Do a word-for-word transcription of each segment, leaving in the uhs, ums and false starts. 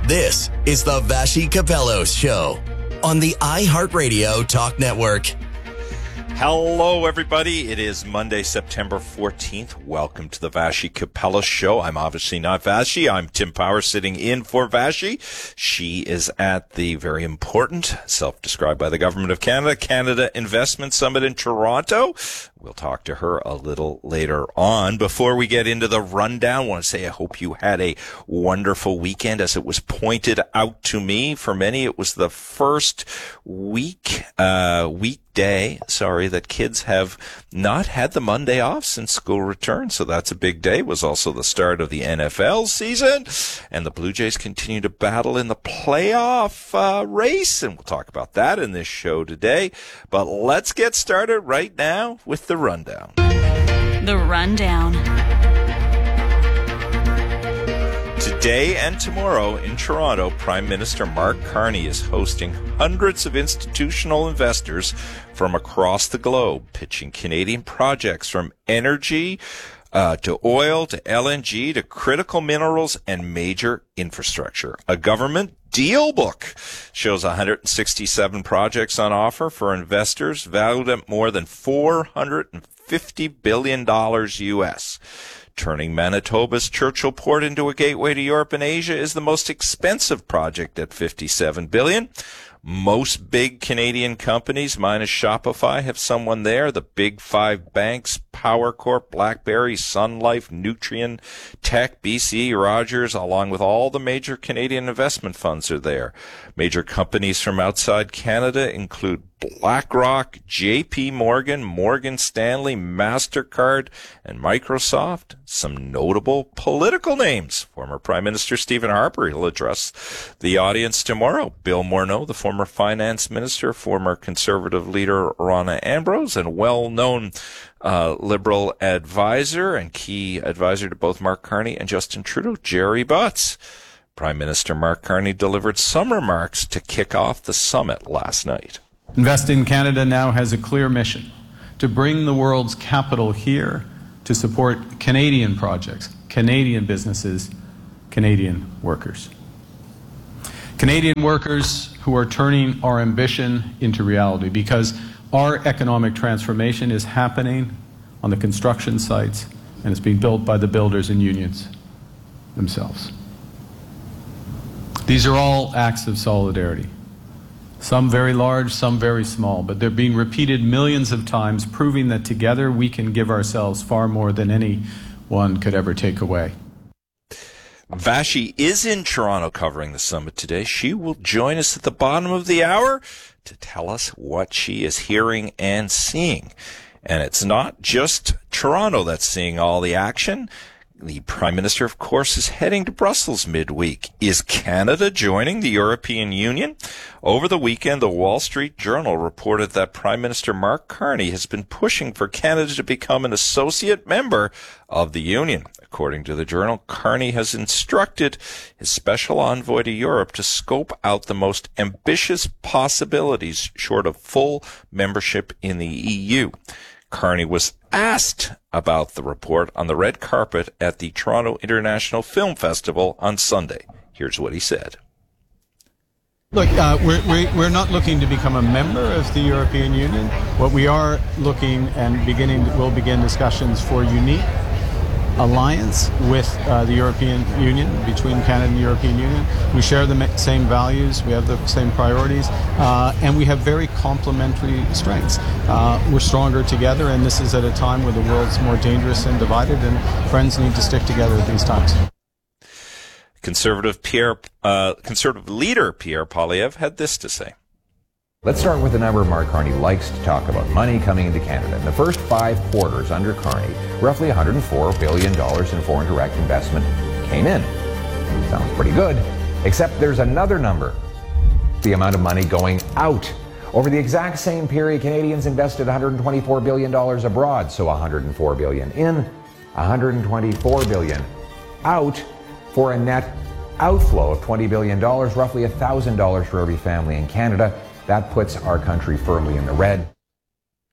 This is the Vassy Kapelos Show on the iHeartRadio Talk Network. Hello, everybody. It is Monday, September fourteenth. Welcome to the Vassy Kapelos Show. I'm obviously not Vassy. I'm Tim Power sitting in for Vassy. She is at the very important, self-described by the Government of Canada, Canada Investment Summit in Toronto. We'll talk to her a little later on. Before we get into the rundown, I want to say I hope you had a wonderful weekend. As it was pointed out to me, for many, it was the first week, uh, weekday, sorry, that kids have not had the Monday off since school returned. So that's a big day. It was also the start of the N F L season, and the Blue Jays continue to battle in the playoff uh, race. And we'll talk about that in this show today. But let's get started right now with the The rundown. The rundown. Today and tomorrow in Toronto, Prime Minister Mark Carney is hosting hundreds of institutional investors from across the globe, pitching Canadian projects from energy uh, to oil to L N G to critical minerals and major infrastructure. A government deal book shows one hundred sixty-seven projects on offer for investors valued at more than four hundred fifty billion dollars U S. Turning Manitoba's Churchill Port into a gateway to Europe and Asia is the most expensive project at fifty-seven billion dollars. Most big Canadian companies, minus Shopify, have someone there. The big five banks, Power Corp, BlackBerry, Sun Life, Nutrien, Tech, B C E, Rogers, along with all the major Canadian investment funds are there. Major companies from outside Canada include BlackRock, J P Morgan, Morgan Stanley, MasterCard, and Microsoft. Some notable political names. Former Prime Minister Stephen Harper will address the audience tomorrow. Bill Morneau, the former finance minister, former Conservative leader Rona Ambrose, and well-known uh, Liberal advisor and key advisor to both Mark Carney and Justin Trudeau, Jerry Butts. Prime Minister Mark Carney delivered some remarks to kick off the summit last night. Invest in Canada now has a clear mission to bring the world's capital here to support Canadian projects, Canadian businesses, Canadian workers. Canadian workers who are turning our ambition into reality, because our economic transformation is happening on the construction sites and it's being built by the builders and unions themselves. These are all acts of solidarity. Some very large, some very small, but they're being repeated millions of times, proving that together we can give ourselves far more than anyone could ever take away. Vassy is in Toronto covering the summit today. She will join us at the bottom of the hour to tell us what she is hearing and seeing. And it's not just Toronto that's seeing all the action. The Prime Minister, of course, is heading to Brussels midweek. Is Canada joining the European Union? Over the weekend, the Wall Street Journal reported that Prime Minister Mark Carney has been pushing for Canada to become an associate member of the Union. According to the journal, Carney has instructed his special envoy to Europe to scope out the most ambitious possibilities short of full membership in the E U. Carney was asked about the report on the red carpet at the Toronto International Film Festival on Sunday. Here's what he said. Look, uh, we're, we're not looking to become a member of the European Union. What we are looking and beginning, we'll begin discussions for unique alliance with uh, the European Union, between Canada and the European Union. We share the same values, we have the same priorities, uh, and we have very complementary strengths. Uh, we're stronger together, and this is at a time where the world's more dangerous and divided, and friends need to stick together at these times. Conservative Pierre, uh, Conservative leader Pierre Poilievre had this to say. Let's start with the number Mark Carney likes to talk about, money coming into Canada. In the first five quarters under Carney, roughly one hundred four billion dollars in foreign direct investment came in. Sounds pretty good, except there's another number, the amount of money going out. Over the exact same period, Canadians invested one hundred twenty-four billion dollars abroad, so one hundred four billion dollars in, one hundred twenty-four billion dollars out, for a net outflow of twenty billion dollars, roughly one thousand dollars for every family in Canada. That puts our country firmly in the red.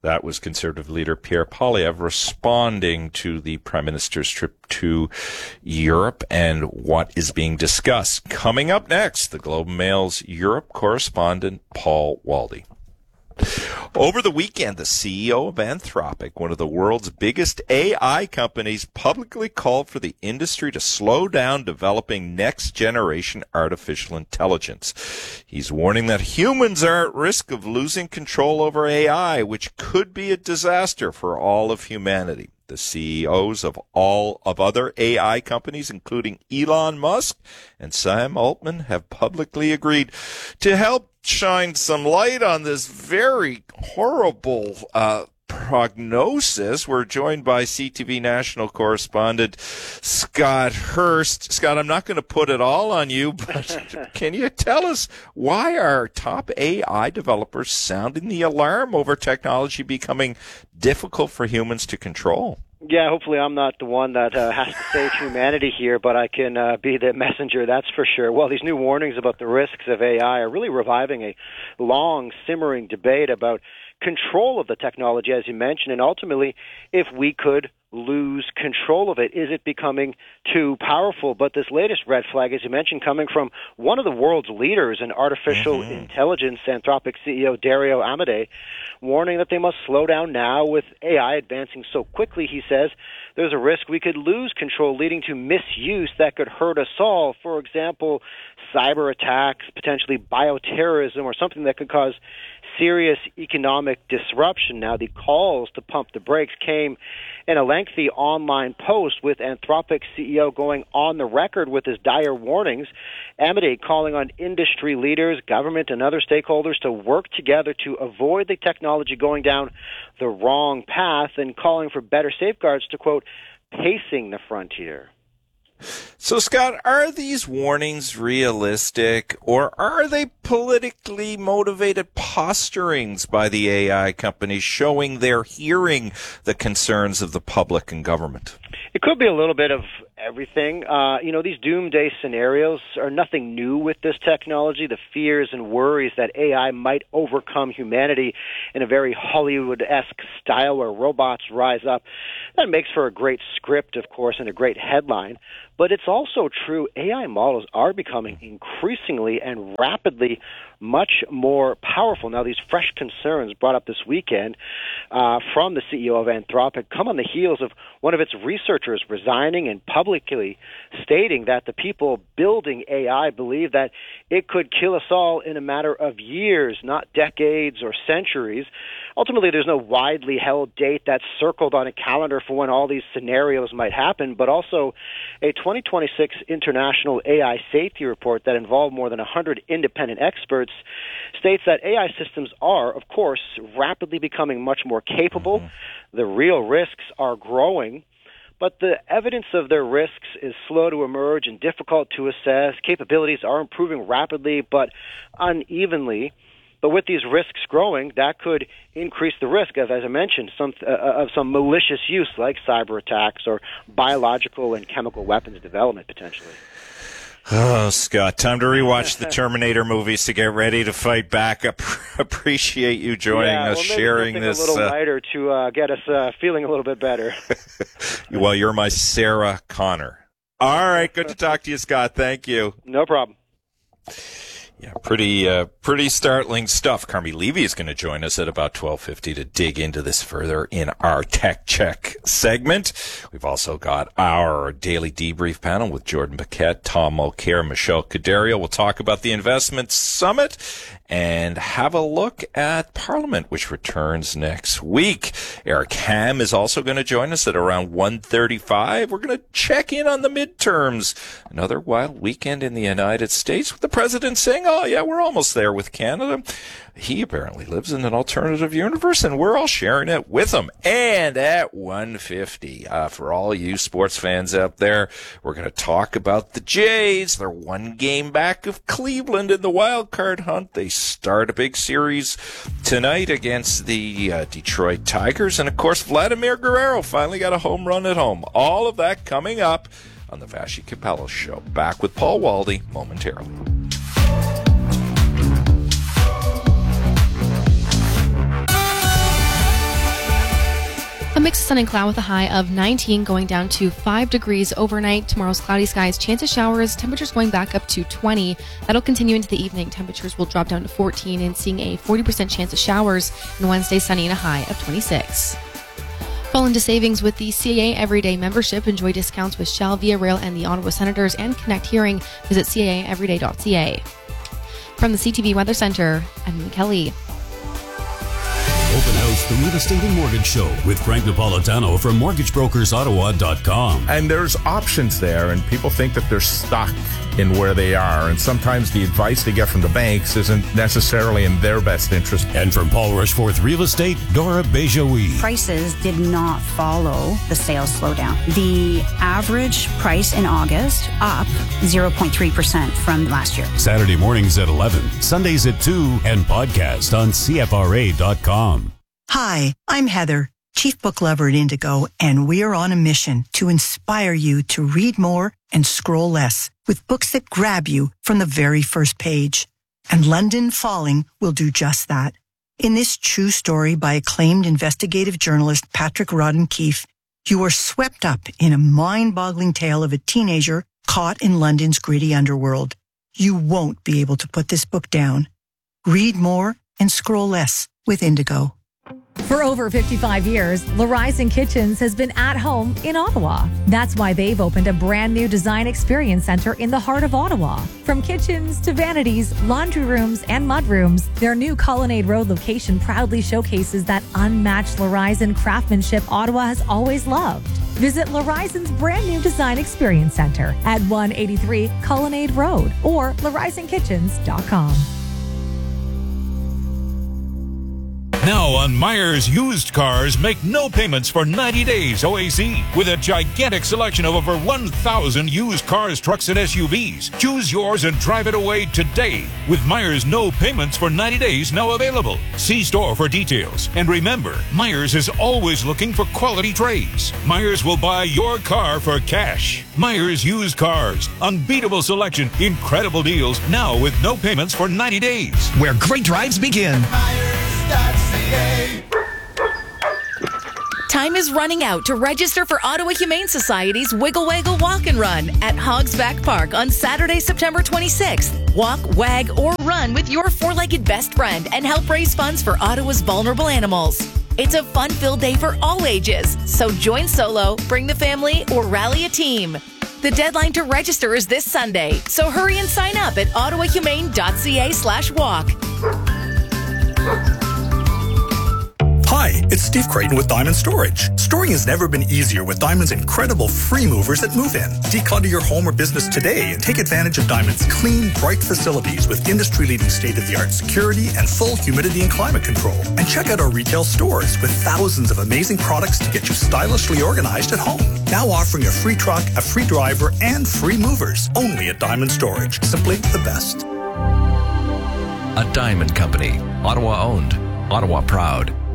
That was Conservative leader Pierre Poilievre responding to the Prime Minister's trip to Europe and what is being discussed. Coming up next, the Globe and Mail's Europe correspondent Paul Waldie. Over the weekend, the C E O of Anthropic, one of the world's biggest A I companies, publicly called for the industry to slow down developing next-generation artificial intelligence. He's warning that humans are at risk of losing control over A I, which could be a disaster for all of humanity. The C E Os of all of other A I companies, including Elon Musk and Sam Altman, have publicly agreed to help shine some light on this very horrible uh, prognosis. We're joined by C T V national correspondent Scott Hurst. Scott, I'm not going to put it all on you, but can you tell us why are top A I developers sounding the alarm over technology becoming difficult for humans to control? Yeah, hopefully I'm not the one that uh, has to save humanity here, but I can uh, be the messenger, that's for sure. Well, these new warnings about the risks of A I are really reviving a long, simmering debate about control of the technology, as you mentioned, and ultimately, if we could lose control of it, is it becoming too powerful? But this latest red flag, as you mentioned, coming from one of the world's leaders in artificial mm-hmm. intelligence, Anthropic C E O Dario Amodei, warning that they must slow down now with A I advancing so quickly. He says there's a risk we could lose control, leading to misuse that could hurt us all. For example, cyber attacks, potentially bioterrorism, or something that could cause serious economic disruption. Now, the calls to pump the brakes came in a lengthy online post with Anthropic C E O going on the record with his dire warnings. Amodei calling on industry leaders, government, and other stakeholders to work together to avoid the technology going down the wrong path, and calling for better safeguards to, quote, pacing the frontier. So, Scott, are these warnings realistic, or are they politically motivated posturings by the A I companies showing they're hearing the concerns of the public and government? It could be a little bit of everything. Uh, you know, these doomsday scenarios are nothing new with this technology. The fears and worries that A I might overcome humanity in a very Hollywood-esque style where robots rise up. That makes for a great script, of course, and a great headline. But it's also true A I models are becoming increasingly and rapidly much more powerful. Now, these fresh concerns brought up this weekend uh, from the C E O of Anthropic come on the heels of one of its researchers resigning and publicly stating that the people building A I believe that it could kill us all in a matter of years, not decades or centuries. Ultimately, there's no widely held date that's circled on a calendar for when all these scenarios might happen, but also a twenty twenty-six International A I Safety Report that involved more than one hundred independent experts states that A I systems are, of course, rapidly becoming much more capable. Mm-hmm. The real risks are growing, but the evidence of their risks is slow to emerge and difficult to assess. Capabilities are improving rapidly but unevenly. But with these risks growing, that could increase the risk of, as I mentioned, some uh, of some malicious use like cyber attacks or biological and chemical weapons development potentially. Oh, Scott, time to rewatch the Terminator movies to get ready to fight back. I appreciate you joining yeah, us, well, sharing maybe this. A little uh, lighter to uh, get us uh, feeling a little bit better. Well, you're my Sarah Connor. All right, good to talk to you, Scott. Thank you. No problem. Yeah, pretty uh, pretty startling stuff. Carmi Levy is going to join us at about twelve fifty to dig into this further in our Tech Check segment. We've also got our daily debrief panel with Jordan Paquette, Tom Mulcair, Michelle Caderio. We'll talk about the Investment Summit and have a look at Parliament, which returns next week. Eric Ham is also going to join us at around one thirty-five. We're going to check in on the midterms. Another wild weekend in the United States with the president saying, oh, yeah, we're almost there with Canada. He apparently lives in an alternative universe, and we're all sharing it with him. And at one fifty, uh, for all you sports fans out there, we're going to talk about the Jays. They're one game back of Cleveland in the wild card hunt. They start a big series tonight against the uh, Detroit Tigers. And, of course, Vladimir Guerrero finally got a home run at home. All of that coming up on the Vassy Capello Show. Back with Paul Waldie momentarily. A mix of sun and cloud with a high of nineteen, going down to five degrees overnight. Tomorrow's cloudy skies, chance of showers, temperatures going back up to twenty. That'll continue into the evening. Temperatures will drop down to fourteen and seeing a forty percent chance of showers. And Wednesday, sunny and a high of twenty-six. Fall into savings with the C A A Everyday membership. Enjoy discounts with Shell, Via Rail, and the Ottawa Senators and Connect Hearing. Visit C A A everyday dot C A. From the C T V Weather Center, I'm Kelly. Open House, the Real Estate and Mortgage Show with Frank Napolitano from mortgage brokers ottawa dot com. And there's options there, and people think that they're stuck in where they are, and sometimes the advice they get from the banks isn't necessarily in their best interest. And from Paul Rushforth Real Estate, Dora Bejoui. Prices did not follow the sales slowdown. The average price in August up zero point three percent from last year. Saturday mornings at eleven, Sundays at two, and podcast on C F R A dot com. Hi, I'm Heather, Chief Book Lover at Indigo, and we're on a mission to inspire you to read more and scroll less with books that grab you from the very first page. And London Falling will do just that. In this true story by acclaimed investigative journalist Patrick Rodden-Keefe, you are swept up in a mind-boggling tale of a teenager caught in London's gritty underworld. You won't be able to put this book down. Read more and scroll less with Indigo. For over fifty-five years, Larizon Kitchens has been at home in Ottawa. That's why they've opened a brand new design experience center in the heart of Ottawa. From kitchens to vanities, laundry rooms, and mudrooms, their new Colonnade Road location proudly showcases that unmatched Larizon craftsmanship Ottawa has always loved. Visit Larizon's brand new design experience center at one eighty-three Colonnade Road or larizon kitchens dot com. Now on Myers Used Cars, make no payments for ninety days O A C with a gigantic selection of over one thousand used cars, trucks, and S U Vs. Choose yours and drive it away today with Myers no payments for ninety days now available. See store for details. And remember, Myers is always looking for quality trades. Myers will buy your car for cash. Myers Used Cars. Unbeatable selection, incredible deals, now with no payments for ninety days. Where great drives begin. Time is running out to register for Ottawa Humane Society's Wiggle Waggle Walk and Run at Hogsback Park on Saturday, September twenty-sixth. Walk, wag, or run with your four-legged best friend and help raise funds for Ottawa's vulnerable animals. It's a fun-filled day for all ages, so join solo, bring the family, or rally a team. The deadline to register is this Sunday, so hurry and sign up at ottawa humane dot c a slash walk. Hi, it's Steve Creighton with Diamond Storage. Storing has never been easier with Diamond's incredible free movers at Move In. Declutter your home or business today and take advantage of Diamond's clean, bright facilities with industry-leading state-of-the-art security and full humidity and climate control. And check out our retail stores with thousands of amazing products to get you stylishly organized at home. Now offering a free truck, a free driver, and free movers. Only at Diamond Storage. Simply the best. A Diamond Company. Ottawa owned. Ottawa proud.